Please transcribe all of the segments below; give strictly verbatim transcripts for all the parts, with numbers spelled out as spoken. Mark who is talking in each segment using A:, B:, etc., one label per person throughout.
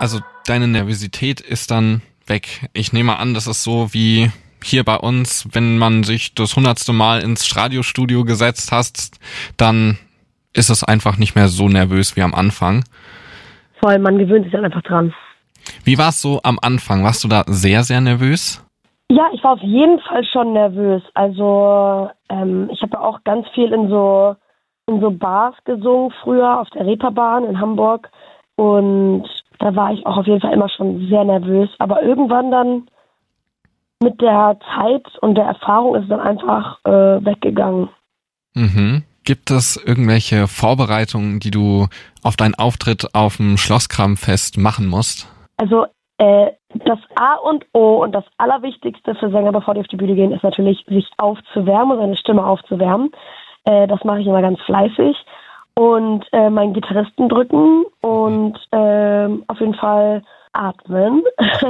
A: Also deine Nervosität ist dann weg. Ich nehme an, das ist so wie hier bei uns, wenn man sich das hundertste Mal ins Radiostudio gesetzt hast, dann ist es einfach nicht mehr so nervös wie am Anfang.
B: Voll, man gewöhnt sich dann einfach dran.
A: Wie war es so am Anfang? Warst du da sehr, sehr nervös?
B: Ja, ich war auf jeden Fall schon nervös. Also ähm, ich habe ja auch ganz viel in so in so Bars gesungen früher auf der Reeperbahn in Hamburg und da war ich auch auf jeden Fall immer schon sehr nervös. Aber irgendwann dann mit der Zeit und der Erfahrung ist es dann einfach äh, weggegangen.
A: Mhm. Gibt es irgendwelche Vorbereitungen, die du auf deinen Auftritt auf dem Schlosskramfest machen musst?
B: Also äh, das A und O und das Allerwichtigste für Sänger, bevor die auf die Bühne gehen, ist natürlich, sich aufzuwärmen und seine Stimme aufzuwärmen. Äh, das mache ich immer ganz fleißig. Und äh, meinen Gitarristen drücken und äh, auf jeden Fall atmen.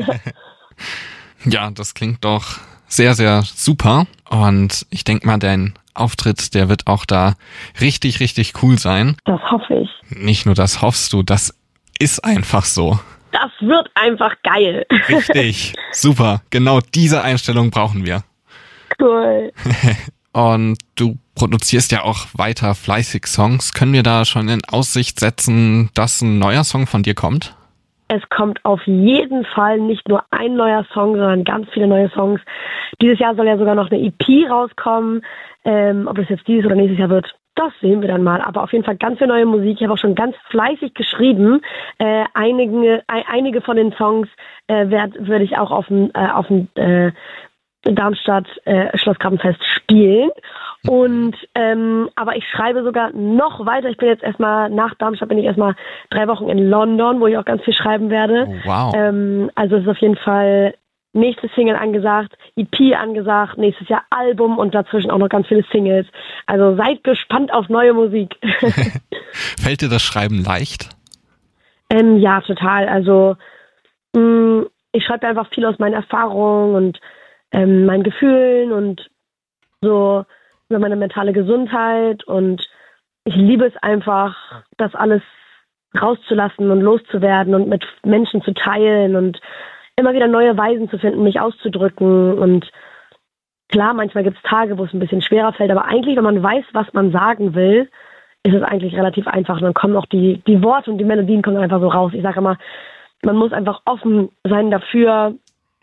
A: Ja, das klingt doch sehr, sehr super. Und ich denke mal, dein Auftritt, der wird auch da richtig, richtig cool sein.
B: Das hoffe ich.
A: Nicht nur das hoffst du, das ist einfach so.
B: Das wird einfach geil.
A: Richtig, super. Genau diese Einstellung brauchen wir.
B: Cool.
A: Und du produzierst ja auch weiter fleißig Songs. Können wir da schon in Aussicht setzen, dass ein neuer Song von dir kommt?
B: Es kommt auf jeden Fall nicht nur ein neuer Song, sondern ganz viele neue Songs. Dieses Jahr soll ja sogar noch eine E P rauskommen. Ähm, ob das jetzt dieses oder nächstes Jahr wird, das sehen wir dann mal. Aber auf jeden Fall ganz viel neue Musik. Ich habe auch schon ganz fleißig geschrieben. Äh, einige, ein, einige von den Songs äh, werde werd ich auch auf dem äh, auf dem äh, Darmstadt äh, Schlossgrabenfest spielen. Und ähm, aber ich schreibe sogar noch weiter. Ich bin jetzt erstmal, nach Darmstadt bin ich erstmal drei Wochen in London, wo ich auch ganz viel schreiben werde.
A: Oh, wow.
B: Ähm, also es ist auf jeden Fall nächste Single angesagt, E P angesagt, nächstes Jahr Album und dazwischen auch noch ganz viele Singles. Also seid gespannt auf neue Musik.
A: Fällt dir das Schreiben leicht?
B: ähm, ja, total. Also mh, ich schreibe einfach viel aus meinen Erfahrungen und ähm, meinen Gefühlen und so über meine mentale Gesundheit und ich liebe es einfach, das alles rauszulassen und loszuwerden und mit Menschen zu teilen und immer wieder neue Weisen zu finden, mich auszudrücken. Und klar, manchmal gibt es Tage, wo es ein bisschen schwerer fällt, aber eigentlich, wenn man weiß, was man sagen will, ist es eigentlich relativ einfach. Und dann kommen auch die, die Worte und die Melodien kommen einfach so raus. Ich sage immer, man muss einfach offen sein dafür,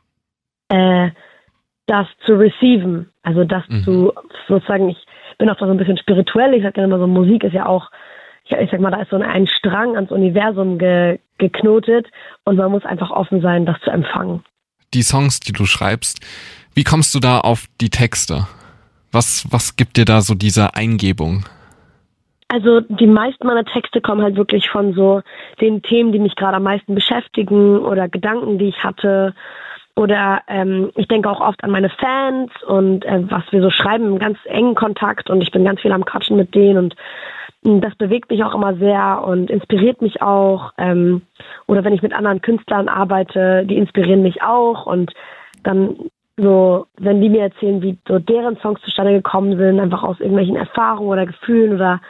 B: äh, das zu receiven, also das mhm. zu, sozusagen, ich bin auch da so ein bisschen spirituell, ich sage gerne immer so, Musik ist ja auch, ich, ich sag mal, da ist so ein, ein Strang ans Universum ge, geknotet und man muss einfach offen sein, das zu empfangen.
A: Die Songs, die du schreibst, wie kommst du da auf die Texte? Was, was gibt dir da so diese Eingebung?
B: Also die meisten meiner Texte kommen halt wirklich von so den Themen, die mich gerade am meisten beschäftigen oder Gedanken, die ich hatte. Oder ähm, ich denke auch oft an meine Fans und äh, was wir so schreiben im ganz engen Kontakt und ich bin ganz viel am Quatschen mit denen und mh, das bewegt mich auch immer sehr und inspiriert mich auch. Ähm, oder wenn ich mit anderen Künstlern arbeite, die inspirieren mich auch und dann so, wenn die mir erzählen, wie so deren Songs zustande gekommen sind, einfach aus irgendwelchen Erfahrungen oder Gefühlen oder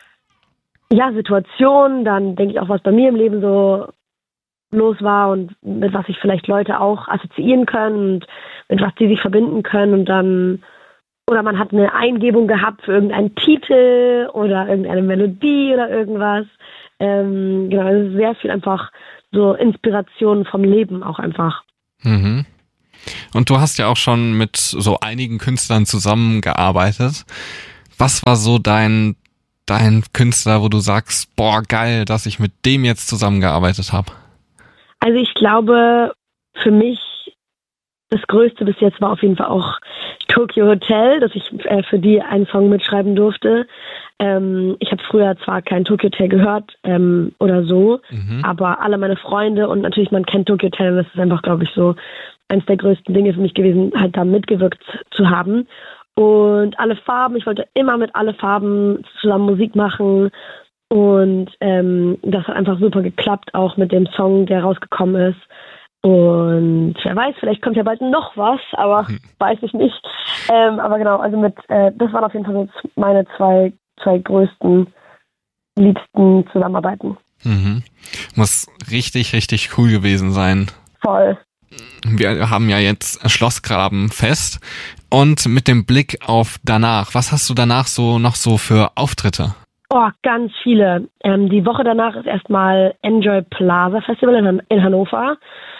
B: ja, Situationen, dann denke ich auch, was bei mir im Leben so los war und mit was sich vielleicht Leute auch assoziieren können und mit was die sich verbinden können und dann, oder man hat eine Eingebung gehabt für irgendeinen Titel oder irgendeine Melodie oder irgendwas. Ähm, genau, es ist sehr viel einfach so Inspiration vom Leben auch einfach.
A: Mhm. Und du hast ja auch schon mit so einigen Künstlern zusammengearbeitet. Was war so dein, dein Künstler, wo du sagst, boah, geil, dass ich mit dem jetzt zusammengearbeitet habe?
B: Also ich glaube, für mich das Größte bis jetzt war auf jeden Fall auch Tokyo Hotel, dass ich äh, für die einen Song mitschreiben durfte. Ähm, ich habe früher zwar kein Tokyo Hotel gehört ähm, oder so, mhm. aber alle meine Freunde und natürlich man kennt Tokyo Hotel und das ist einfach, glaube ich, so eines der größten Dinge für mich gewesen, halt da mitgewirkt zu haben. Und alle Farben, ich wollte immer mit alle Farben zusammen Musik machen. Und ähm, das hat einfach super geklappt, auch mit dem Song, der rausgekommen ist. Und wer weiß, vielleicht kommt ja bald noch was, aber hm. weiß ich nicht. Ähm, aber genau, also mit, äh, das waren auf jeden Fall so meine zwei, zwei größten, liebsten Zusammenarbeiten.
A: Mhm. Muss richtig, richtig cool gewesen sein.
B: Voll.
A: Wir haben ja jetzt Schlossgrabenfest und mit dem Blick auf danach, was hast du danach so noch so für Auftritte?
B: Oh, ganz viele. Ähm, die Woche danach ist erstmal Enjoy Plaza Festival in, Han- in Hannover.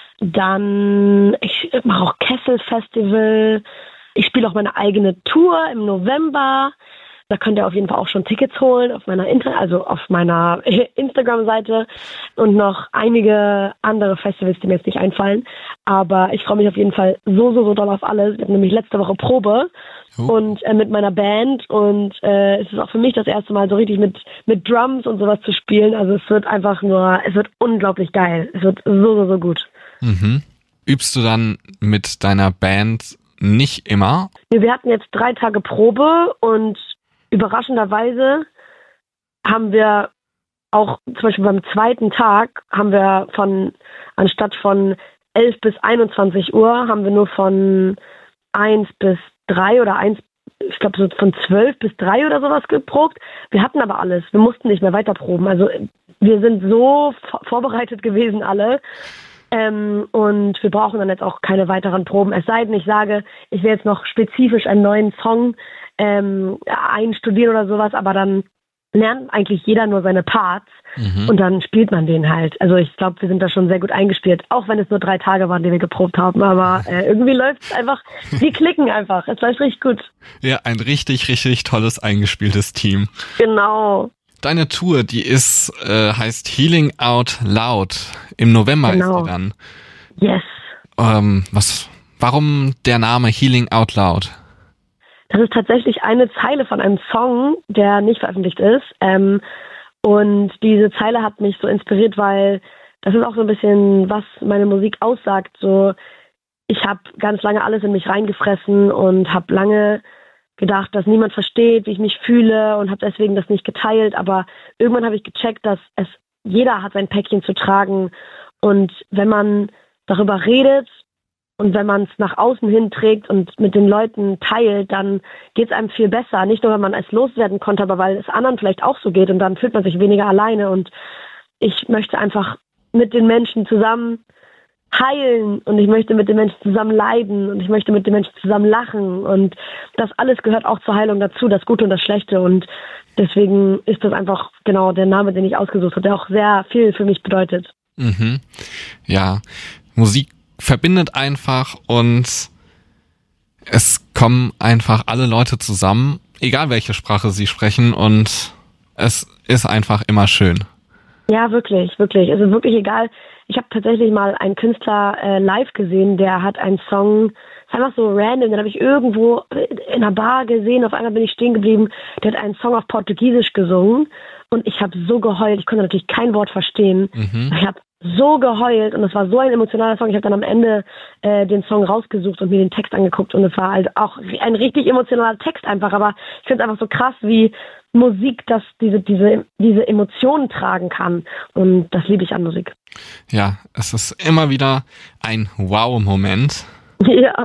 B: Dann, ich mache auch Kessel Festival. Ich spiele auch meine eigene Tour im November. Da könnt ihr auf jeden Fall auch schon Tickets holen auf meiner Inter- also auf meiner Instagram-Seite und noch einige andere Festivals, die mir jetzt nicht einfallen. Aber ich freue mich auf jeden Fall so, so, so doll auf alles. Ich habe nämlich letzte Woche Probe oh. und äh, mit meiner Band und äh, es ist auch für mich das erste Mal so richtig mit mit Drums und sowas zu spielen. Also es wird einfach nur, es wird unglaublich geil. Es wird so, so, so gut.
A: Mhm. Übst du dann mit deiner Band nicht immer?
B: Wir hatten jetzt drei Tage Probe und überraschenderweise haben wir auch zum Beispiel beim zweiten Tag haben wir von, anstatt von elf bis einundzwanzig Uhr, haben wir nur von eins bis drei oder eins, ich glaube so von zwölf bis drei oder sowas geprobt. Wir hatten aber alles. Wir mussten nicht mehr weiter proben. Also wir sind so vorbereitet gewesen alle. Ähm, und wir brauchen dann jetzt auch keine weiteren Proben. Es sei denn, ich sage, ich will jetzt noch spezifisch einen neuen Song ähm, einstudieren oder sowas, aber dann lernt eigentlich jeder nur seine Parts mhm. und dann spielt man den halt. Also ich glaube, wir sind da schon sehr gut eingespielt, auch wenn es nur drei Tage waren, die wir geprobt haben, aber äh, irgendwie läuft es einfach, wir klicken einfach, es läuft richtig gut.
A: Ja, ein richtig, richtig tolles eingespieltes Team.
B: Genau.
A: Deine Tour, die ist, äh, heißt Healing Out Loud. Im November
B: genau.
A: ist die dann.
B: Yes.
A: Ähm, was, warum der Name Healing Out Loud?
B: Das ist tatsächlich eine Zeile von einem Song, der nicht veröffentlicht ist. Ähm, und diese Zeile hat mich so inspiriert, weil das ist auch so ein bisschen, was meine Musik aussagt. So, ich habe ganz lange alles in mich reingefressen und habe lange gedacht, dass niemand versteht, wie ich mich fühle und habe deswegen das nicht geteilt. Aber irgendwann habe ich gecheckt, dass es jeder hat sein Päckchen zu tragen. Und wenn man darüber redet und wenn man es nach außen hin trägt und mit den Leuten teilt, dann geht es einem viel besser. Nicht nur, wenn man es loswerden konnte, aber weil es anderen vielleicht auch so geht und dann fühlt man sich weniger alleine. Und ich möchte einfach mit den Menschen zusammen heilen und ich möchte mit den Menschen zusammen leiden und ich möchte mit den Menschen zusammen lachen und das alles gehört auch zur Heilung dazu, das Gute und das Schlechte und deswegen ist das einfach genau der Name, den ich ausgesucht habe, der auch sehr viel für mich bedeutet.
A: Mhm. Ja, Musik verbindet einfach und es kommen einfach alle Leute zusammen, egal welche Sprache sie sprechen und es ist einfach immer schön.
B: Ja, wirklich, wirklich. Also wirklich egal. Ich habe tatsächlich mal einen Künstler äh, live gesehen, der hat einen Song, einfach so random, den habe ich irgendwo in einer Bar gesehen, auf einmal bin ich stehen geblieben, der hat einen Song auf Portugiesisch gesungen und ich habe so geheult, ich konnte natürlich kein Wort verstehen. Mhm. Ich habe so geheult und es war so ein emotionaler Song. Ich habe dann am Ende äh, den Song rausgesucht und mir den Text angeguckt und es war halt auch ein richtig emotionaler Text einfach, aber ich finde es einfach so krass, wie Musik, dass diese, diese, diese Emotionen tragen kann. Und das liebe ich an Musik.
A: Ja, es ist immer wieder ein Wow-Moment.
B: Ja.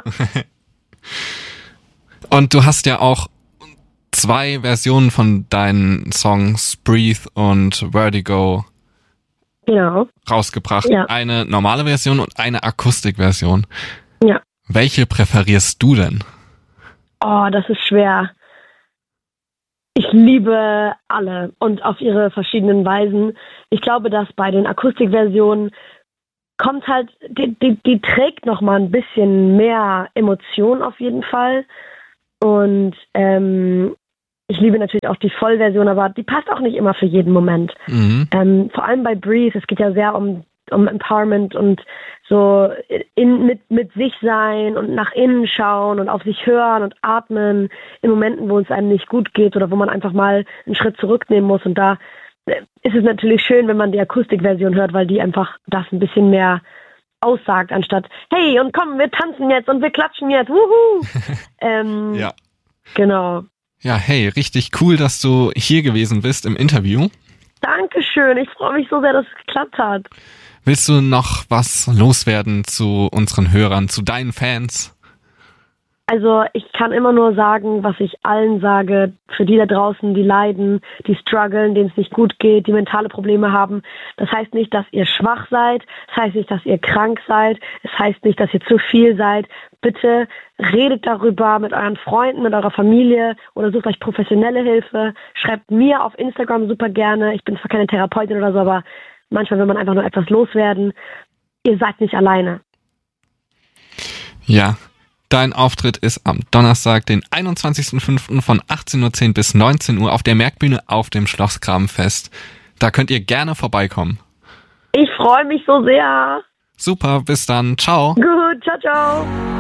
A: Und du hast ja auch zwei Versionen von deinen Songs Breathe und Vertigo
B: genau.
A: rausgebracht.
B: Ja.
A: Eine normale Version und eine Akustikversion.
B: Ja.
A: Welche präferierst du denn?
B: Oh, das ist schwer. Ich liebe alle und auf ihre verschiedenen Weisen. Ich glaube, dass bei den Akustikversionen kommt halt, die, die, die trägt noch mal ein bisschen mehr Emotion auf jeden Fall. Und ähm, ich liebe natürlich auch die Vollversion, aber die passt auch nicht immer für jeden Moment. Mhm. Ähm, vor allem bei Breathe, es geht ja sehr um um Empowerment und so in, mit, mit sich sein und nach innen schauen und auf sich hören und atmen in Momenten, wo es einem nicht gut geht oder wo man einfach mal einen Schritt zurücknehmen muss. Und da ist es natürlich schön, wenn man die Akustikversion hört, weil die einfach das ein bisschen mehr aussagt, anstatt hey, und komm, wir tanzen jetzt und wir klatschen jetzt, wuhu! ähm,
A: ja.
B: Genau.
A: Ja, hey, richtig cool, dass du hier gewesen bist im Interview.
B: Dankeschön, ich freue mich so sehr, dass es geklappt hat.
A: Willst du noch was loswerden zu unseren Hörern, zu deinen Fans?
B: Also ich kann immer nur sagen, was ich allen sage, für die da draußen, die leiden, die strugglen, denen es nicht gut geht, die mentale Probleme haben. Das heißt nicht, dass ihr schwach seid, das heißt nicht, dass ihr krank seid, es heißt nicht, dass ihr zu viel seid. Bitte redet darüber mit euren Freunden, mit eurer Familie oder sucht euch professionelle Hilfe. Schreibt mir auf Instagram super gerne. Ich bin zwar keine Therapeutin oder so, aber manchmal will man einfach nur etwas loswerden. Ihr seid nicht alleine.
A: Ja. Dein Auftritt ist am Donnerstag, den einundzwanzigsten fünften von achtzehn Uhr zehn bis neunzehn Uhr auf der Merkbühne auf dem Schloss Grabenfest. Da könnt ihr gerne vorbeikommen.
B: Ich freue mich so sehr.
A: Super, bis dann. Ciao.
B: Gut, ciao, ciao.